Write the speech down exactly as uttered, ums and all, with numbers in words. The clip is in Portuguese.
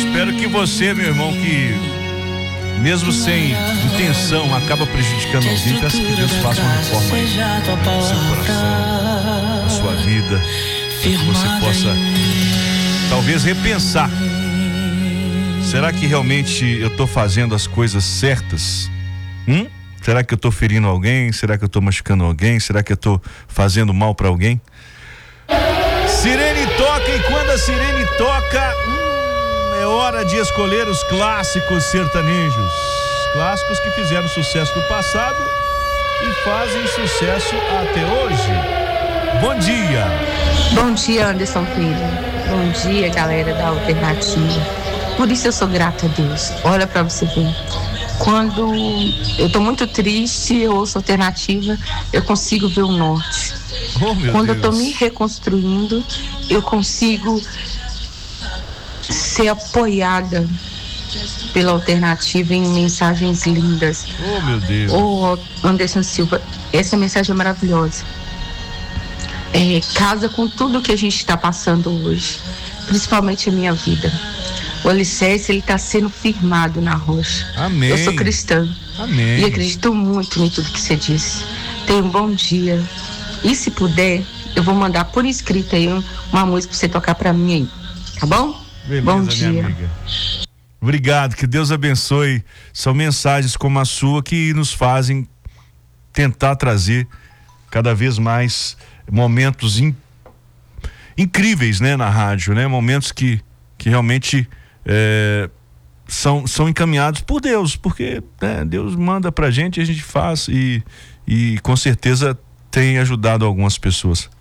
espero que você, meu irmão, que mesmo sem intenção acaba prejudicando alguém, peça que Deus faça uma reforma aí no seu coração, na sua vida, que você possa talvez repensar. Será que realmente eu estou fazendo as coisas certas? Hum? Será que eu estou ferindo alguém? Será que eu estou machucando alguém? Será que eu estou fazendo mal para alguém? Sirene toca, e quando a sirene toca, hum, é hora de escolher os clássicos sertanejos. Clássicos que fizeram sucesso no passado e fazem sucesso até hoje. Bom dia. Bom dia, Anderson Filho. Bom dia, galera da Alternativa. Por isso eu sou grata a Deus. Olha pra você ver. Quando eu tô muito triste, eu ouço Alternativa, eu consigo ver o norte. Oh, meu Quando Deus. eu tô me reconstruindo, eu consigo ser apoiada pela Alternativa em mensagens lindas. Oh, meu Deus. Ô, Anderson Silva, essa mensagem é maravilhosa. É, casa com tudo que a gente está passando hoje, principalmente a minha vida. O alicerce, ele está sendo firmado na rocha. Amém. Eu sou cristã. Amém. E acredito muito em tudo que você disse. Tenha um bom dia. E se puder, eu vou mandar por escrito aí uma música para você tocar para mim aí. Tá bom? Beleza, bom minha dia. amiga. Obrigado, que Deus abençoe. São mensagens como a sua que nos fazem tentar trazer cada vez mais momentos in, incríveis, né, na rádio, né? Momentos que, que realmente é, são, são encaminhados por Deus, porque né, Deus manda pra gente e a gente faz e, e com certeza tem ajudado algumas pessoas.